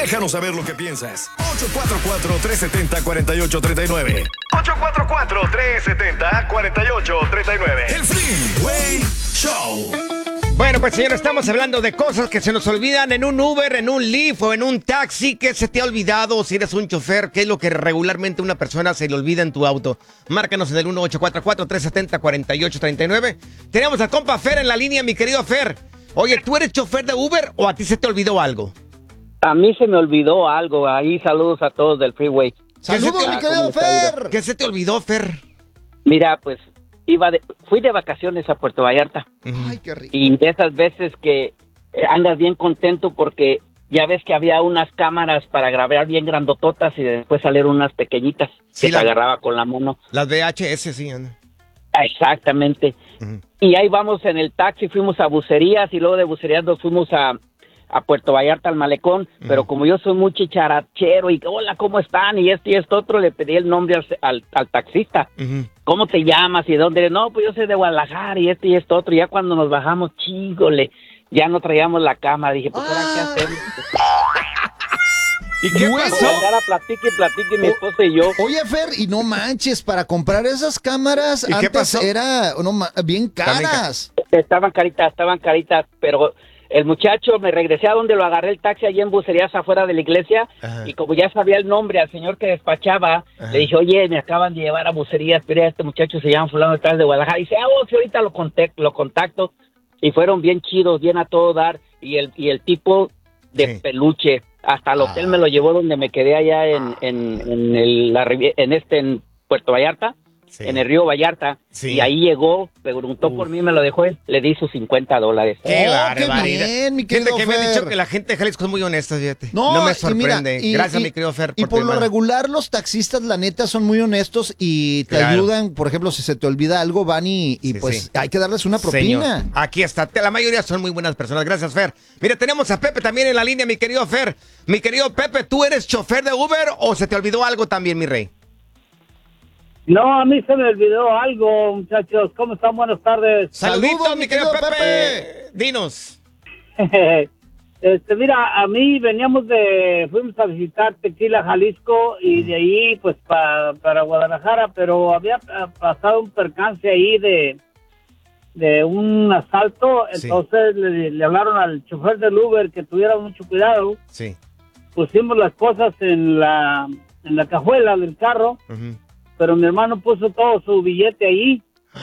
Déjanos saber lo que piensas. 844-370-4839. 844-370-4839. El Freeway Show. Bueno, pues señor, estamos hablando de cosas que se nos olvidan en un Uber, en un Lyft o en un taxi. ¿Qué se te ha olvidado si eres un chofer? ¿Qué es lo que regularmente una persona se le olvida en tu auto? Márcanos en el 1844-370-4839. Tenemos a compa Fer en la línea, mi querido Fer. Oye, ¿tú eres chofer de Uber o a ti se te olvidó algo? A mí se me olvidó algo. Ahí saludos a todos del Freeway. ¡Saludos, mi querido Fer! ¿Qué se te olvidó, Fer? Mira, pues fui de vacaciones a Puerto Vallarta. Ay, qué rico. Y de esas veces que andas bien contento porque ya ves que había unas cámaras para grabar bien grandototas y después salieron unas pequeñitas que te agarraba con la mano. Las VHS, sí, Ana. Exactamente. Y ahí vamos en el taxi, fuimos a Bucerías y luego de Bucerías nos fuimos a Puerto Vallarta, al malecón, pero como yo soy muy chicharachero y hola, ¿cómo están? Y esto otro, le pedí el nombre al taxista. ¿Cómo te llamas y dónde? No, pues yo soy de Guadalajara y esto otro. Y ya cuando nos bajamos, chígole, ya no traíamos la cámara. Dije, pues ahora qué hacemos. ¿Y qué pasó? Platique mi esposa y yo. Oye, Fer, y no manches, para comprar esas cámaras ¿Y qué antes pasó? era bien caras. Estaban caritas, pero el muchacho, me regresé a donde lo agarré el taxi, allí en Bucerías, afuera de la iglesia. Ajá. Y como ya sabía el nombre al señor que despachaba, ajá, le dije, oye, me acaban de llevar a Bucerías, pero este muchacho se llama fulano de tal de Guadalajara. Y dice, sí, ahorita lo contacto. Y fueron bien chidos, bien a todo dar. Y el tipo de peluche, hasta el hotel me lo llevó donde me quedé allá en Puerto Vallarta. Sí. En el río Vallarta, sí. Y ahí llegó, preguntó por mí, me lo dejó él, le di sus $50. ¡Qué barbaridad! ¡Qué bien, mi querido Fer! Me ha dicho que la gente de Jalisco es muy honesta, fíjate. No me sorprende. Gracias, mi querido Fer. Y por lo regular, los taxistas, la neta, son muy honestos y te ayudan. Por ejemplo, si se te olvida algo, van y pues hay que darles una propina. Señor. Aquí está. La mayoría son muy buenas personas. Gracias, Fer. Mira, tenemos a Pepe también en la línea, mi querido Fer. Mi querido Pepe, ¿tú eres chofer de Uber o se te olvidó algo también, mi rey? No, a mí se me olvidó algo, muchachos. ¿Cómo están? Buenas tardes. Saludos, mi querido Pepe. Dinos. Mira, a mí fuimos a visitar Tequila, Jalisco, y de ahí, pues, para Guadalajara, pero había pasado un percance ahí de un asalto, entonces le hablaron al chofer del Uber que tuviera mucho cuidado. Sí. Pusimos las cosas en la cajuela del carro. Pero mi hermano puso todo su billete ahí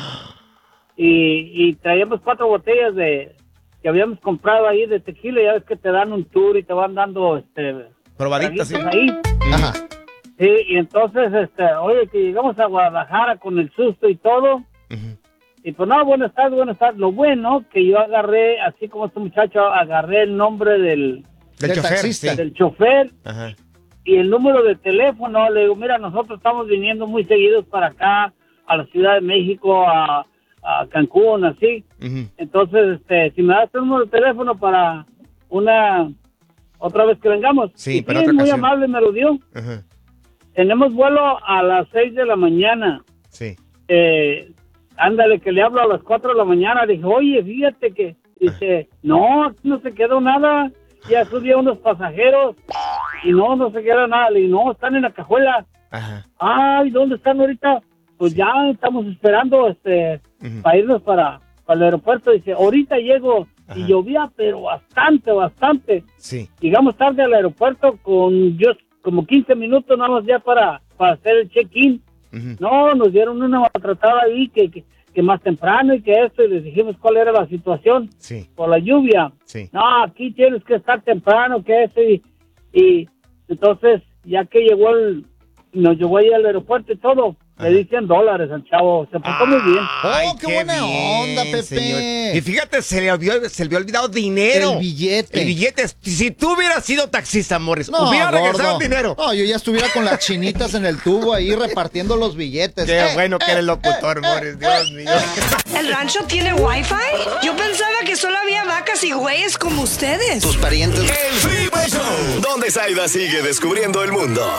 y traíamos 4 botellas que habíamos comprado ahí de tequila. Ya ves que te dan un tour y te van dando probaditas, sí. Ahí. Ajá. Sí, y entonces oye, que llegamos a Guadalajara con el susto y todo. Y pues no, buenas tardes. Lo bueno que yo agarré, así como este muchacho, agarré el nombre del taxista, del chofer. Ajá. Y el número de teléfono, le digo, mira, nosotros estamos viniendo muy seguidos para acá, a la Ciudad de México, a Cancún, así. Entonces, si me das el número de teléfono para otra vez que vengamos. Sí, pero sí, otra muy ocasión. amable, me lo dio. Tenemos vuelo a las 6 de la mañana. Sí. Ándale, que le hablo a las 4 de la mañana. Dije, oye, fíjate que... Dice, no, aquí no se quedó nada. Ya subía unos pasajeros y no se queda nada. Le digo, no, están en la cajuela. Ajá. Ay, ¿dónde están ahorita? Pues ya estamos esperando para irnos para el aeropuerto. Dice, ahorita llego. Ajá. Y llovía, pero bastante. Sí. Llegamos tarde al aeropuerto con como 15 minutos nada más ya para hacer el check-in. No, nos dieron una maltratada ahí que más temprano y que esto, y les dijimos cuál era la situación. Sí. Por la lluvia. Sí. No, aquí tienes que estar temprano, que esto, y entonces, ya que nos llevó ahí al aeropuerto y todo, le di $100 al chavo, se portó muy bien. ¡Oh, qué buena onda, Pepe! Señor. Y fíjate, se le había olvidado dinero. El billete. El billete. Si tú hubieras sido taxista, Morris, no, hubiera regresado gordo. el dinero. No, yo ya estuviera con las chinitas en el tubo ahí repartiendo los billetes. Qué bueno que eres locutor, Morris, Dios mío. ¿El rancho tiene Wi-Fi? Yo pensaba que solo había vacas y güeyes como ustedes. Tus parientes. El Freeway Show, donde Zaida sigue descubriendo el mundo.